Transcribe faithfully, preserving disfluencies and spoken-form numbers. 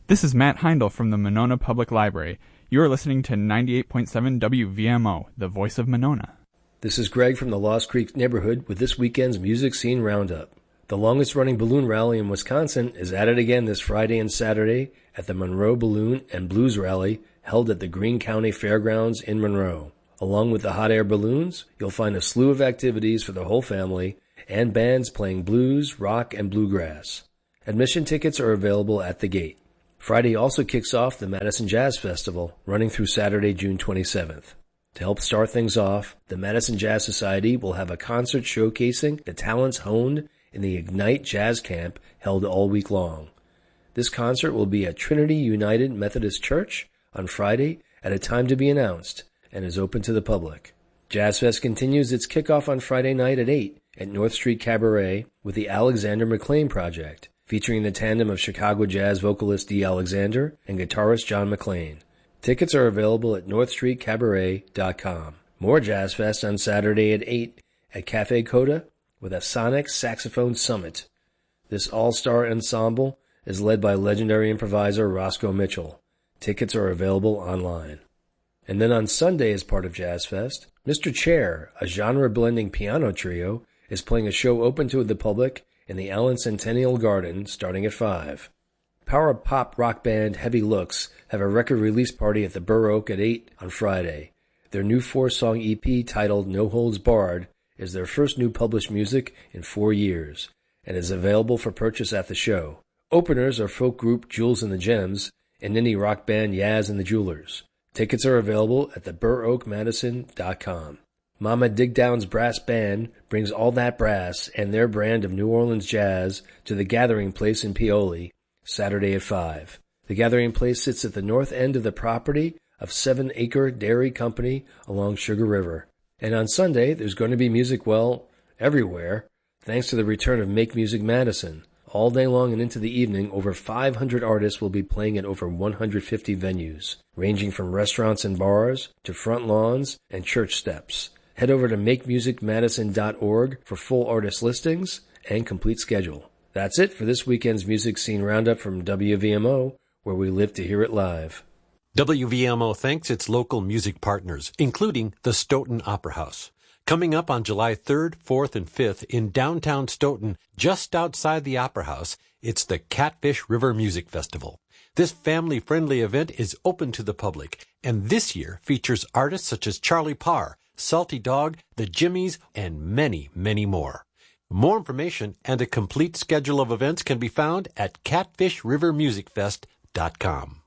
This is Matt Heindel from the Monona Public Library. You are listening to ninety-eight point seven W V M O, the voice of Monona. This is Greg from the Lost Creek neighborhood with this weekend's Music Scene Roundup. The longest-running balloon rally in Wisconsin is at it again this Friday and Saturday at the Monroe Balloon and Blues Rally held at the Greene County Fairgrounds in Monroe. Along with the hot air balloons, you'll find a slew of activities for the whole family and bands playing blues, rock, and bluegrass. Admission tickets are available at the gate. Friday also kicks off the Madison Jazz Festival, running through Saturday, June twenty-seventh. To help start things off, the Madison Jazz Society will have a concert showcasing the talents honed in the Ignite Jazz Camp held all week long. This concert will be at Trinity United Methodist Church on Friday at a time to be announced and is open to the public. Jazz Fest continues its kickoff on Friday night at eight at North Street Cabaret with the Alexander McLean Project, featuring the tandem of Chicago jazz vocalist Dee Alexander and guitarist John McLean. Tickets are available at north street cabaret dot com. More Jazz Fest on Saturday at eight at Cafe Coda with a Sonic Saxophone Summit. This all-star ensemble is led by legendary improviser Roscoe Mitchell. Tickets are available online. And then on Sunday, as part of Jazz Fest, Mister Chair, a genre-blending piano trio, is playing a show open to the public in the Allen Centennial Garden starting at five. Power pop rock band Heavy Looks have a record release party at the Burr Oak at eight on Friday. Their new four-song E P titled No Holds Barred is their first new published music in four years and is available for purchase at the show. Openers are folk group Jules and the Gems and indie rock band Yaz and the Jewelers. Tickets are available at the bur oak madison dot com. Mama Digdown's Brass Band brings all that brass and their brand of New Orleans jazz to the Gathering Place in Paoli, Saturday at five. The Gathering Place sits at the north end of the property of Seven Acre Dairy Company along Sugar River. And on Sunday, there's going to be music, well, everywhere, thanks to the return of Make Music Madison. All day long and into the evening, over five hundred artists will be playing at over one hundred fifty venues, ranging from restaurants and bars to front lawns and church steps. Head over to make music madison dot org for full artist listings and complete schedule. That's it for this weekend's Music Scene Roundup from W V M O, where we live to hear it live. W V M O thanks its local music partners, including the Stoughton Opera House. Coming up on July third, fourth, and fifth in downtown Stoughton, just outside the Opera House, it's the Catfish River Music Festival. This family-friendly event is open to the public, and this year features artists such as Charlie Parr, Salty Dog, the Jimmies, and many, many more. More information and a complete schedule of events can be found at catfish river music fest dot com.